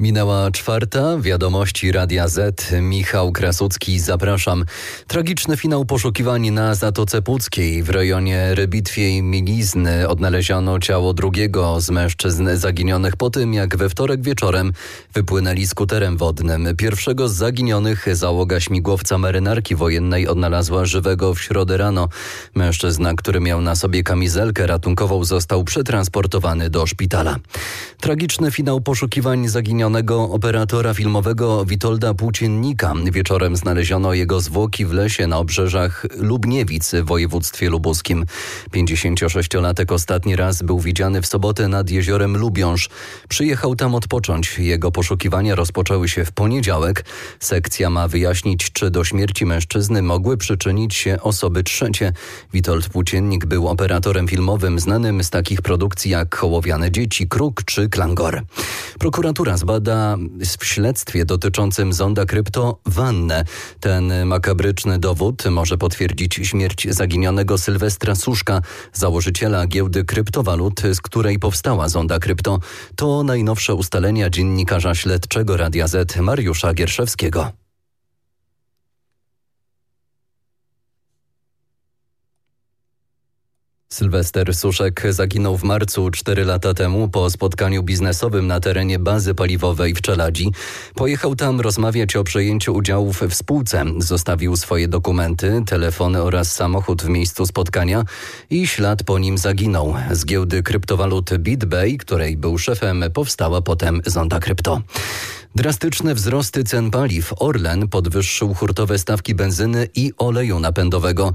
Minęła 4, wiadomości Radia Z. Michał Krasucki, zapraszam. Tragiczny finał poszukiwań na Zatoce Puckiej. W rejonie Rybitwiej Milizny odnaleziono ciało drugiego z mężczyzn zaginionych po tym, jak we wtorek wieczorem wypłynęli skuterem wodnym. Pierwszego z zaginionych załoga śmigłowca marynarki wojennej odnalazła żywego w środę rano. Mężczyzna, który miał na sobie kamizelkę ratunkową, został przetransportowany do szpitala. Tragiczny finał poszukiwań zaginionego operatora filmowego Witolda Płóciennika. Wieczorem znaleziono jego zwłoki w lesie na obrzeżach Lubniewic w województwie lubuskim. 56-latek ostatni raz był widziany w sobotę nad jeziorem Lubiąż. Przyjechał tam odpocząć. Jego poszukiwania rozpoczęły się w poniedziałek. Sekcja ma wyjaśnić, czy do śmierci mężczyzny mogły przyczynić się osoby trzecie. Witold Płóciennik był operatorem filmowym znanym z takich produkcji jak Hołowiane dzieci, Kruk czy Klangor. Prokuratura zbada w śledztwie dotyczącym zonda krypto wannę. Ten makabryczny dowód może potwierdzić śmierć zaginionego Sylwestra Suszka, założyciela giełdy kryptowalut, z której powstała zonda krypto. To najnowsze ustalenia dziennikarza śledczego Radia Z Mariusza Gierszewskiego. Sylwester Suszek zaginął w marcu 4 lata temu po spotkaniu biznesowym na terenie bazy paliwowej w Czeladzi. Pojechał tam rozmawiać o przejęciu udziałów w spółce. Zostawił swoje dokumenty, telefony oraz samochód w miejscu spotkania i ślad po nim zaginął. Z giełdy kryptowalut BitBay, której był szefem, powstała potem zonda krypto. Drastyczne wzrosty cen paliw. Orlen podwyższył hurtowe stawki benzyny i oleju napędowego.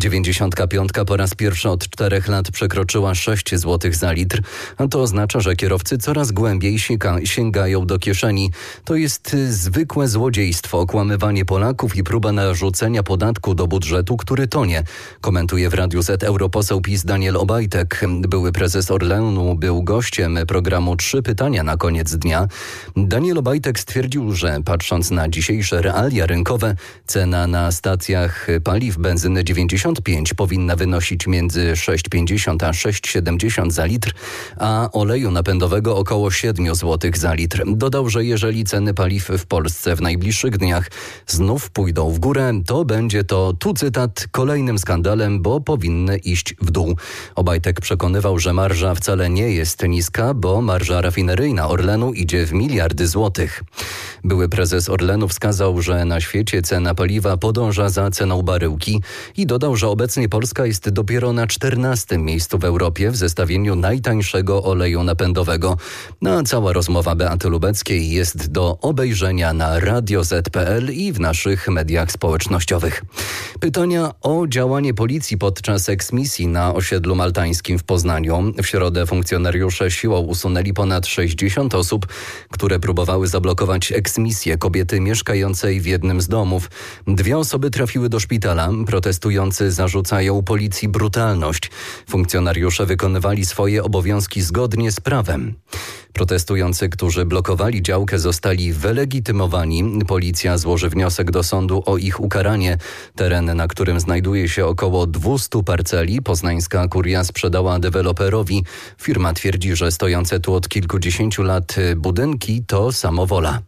95 po raz pierwszy od 4 lat przekroczyła 6 zł za litr, a to oznacza, że kierowcy coraz głębiej sięgają do kieszeni. To jest zwykłe złodziejstwo, okłamywanie Polaków i próba narzucenia podatku do budżetu, który tonie, komentuje w Radiu Z europoseł PiS Daniel Obajtek. Były prezes Orlenu był gościem programu 3 pytania na koniec dnia. Daniel Obajtek stwierdził, że patrząc na dzisiejsze realia rynkowe, cena na stacjach paliw benzyny 95 powinna wynosić między 6,50 a 6,70 za litr, a oleju napędowego około 7 zł za litr. Dodał, że jeżeli ceny paliw w Polsce w najbliższych dniach znów pójdą w górę, to będzie to, tu cytat, kolejnym skandalem, bo powinny iść w dół. Obajtek przekonywał, że marża wcale nie jest niska, bo marża rafineryjna Orlenu idzie w miliardy złotych. Były prezes Orlenu wskazał, że na świecie cena paliwa podąża za ceną baryłki i dodał, że obecnie Polska jest dopiero na 14. miejscu w Europie w zestawieniu najtańszego oleju napędowego. A cała rozmowa Beaty Lubeckiej jest do obejrzenia na radioz.pl i w naszych mediach społecznościowych. Pytania o działanie policji podczas eksmisji na osiedlu maltańskim w Poznaniu. W środę funkcjonariusze siłą usunęli ponad 60 osób, które próbowały zablokować eksmisję kobiety mieszkającej w jednym z domów. 2 osoby trafiły do szpitala. Protestujący zarzucają policji brutalność. Funkcjonariusze wykonywali swoje obowiązki zgodnie z prawem. Protestujący, którzy blokowali działkę, zostali wylegitymowani. Policja złoży wniosek do sądu o ich ukaranie. Teren, na którym znajduje się około 200 parceli, poznańska kuria sprzedała deweloperowi. Firma twierdzi, że stojące tu od kilkudziesięciu lat budynki to samowola.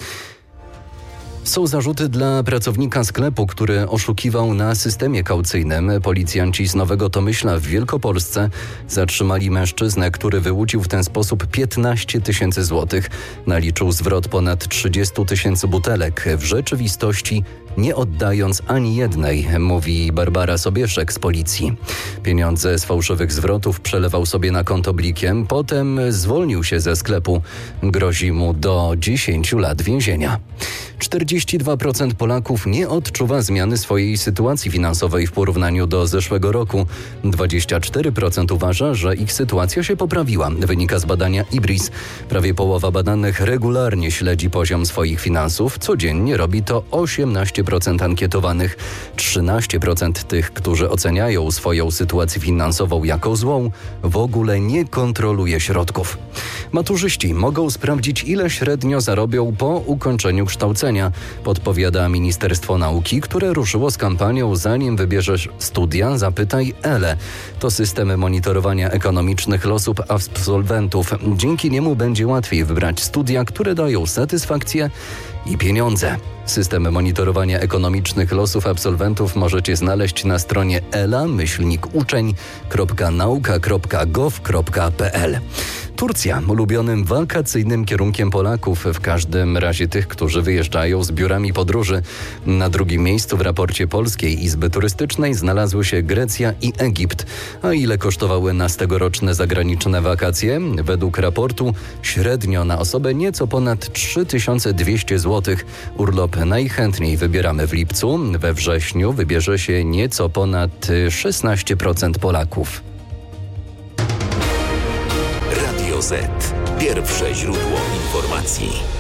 Są zarzuty dla pracownika sklepu, który oszukiwał na systemie kaucyjnym. Policjanci z Nowego Tomyśla w Wielkopolsce zatrzymali mężczyznę, który wyłudził w ten sposób 15 000 złotych. Naliczył zwrot ponad 30 000 butelek. W rzeczywistości nie oddając ani jednej, mówi Barbara Sobieszek z policji. Pieniądze z fałszywych zwrotów przelewał sobie na konto blikiem, potem zwolnił się ze sklepu. Grozi mu do 10 lat więzienia. 42% Polaków nie odczuwa zmiany swojej sytuacji finansowej w porównaniu do zeszłego roku. 24% uważa, że ich sytuacja się poprawiła. Wynika z badania IBRIS. Prawie połowa badanych regularnie śledzi poziom swoich finansów. Codziennie robi to 18% ankietowanych. 13% tych, którzy oceniają swoją sytuację finansową jako złą, w ogóle nie kontroluje środków. Maturzyści mogą sprawdzić, ile średnio zarobią po ukończeniu kształcenia. podpowiada Ministerstwo Nauki, które ruszyło z kampanią "Zanim wybierzesz studia, zapytaj ELE". To system monitorowania ekonomicznych losów absolwentów. Dzięki niemu będzie łatwiej wybrać studia, które dają satysfakcję i pieniądze. System monitorowania ekonomicznych losów absolwentów możecie znaleźć na stronie ela-uczeń.nauka.gov.pl. Turcja, ulubionym wakacyjnym kierunkiem Polaków, w każdym razie tych, którzy wyjeżdżają z biurami podróży. Na drugim miejscu w raporcie Polskiej Izby Turystycznej znalazły się Grecja i Egipt. A ile kosztowały nas tegoroczne zagraniczne wakacje? Według raportu średnio na osobę nieco ponad 3200 zł. Urlop najchętniej wybieramy w lipcu. We wrześniu wybierze się nieco ponad 16% Polaków. Radio Z. Pierwsze źródło informacji.